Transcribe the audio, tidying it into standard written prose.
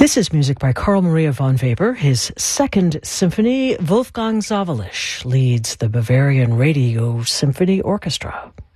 This is music by Carl Maria von Weber. His second symphony, Wolfgang Sawallisch leads the Bavarian Radio Symphony Orchestra.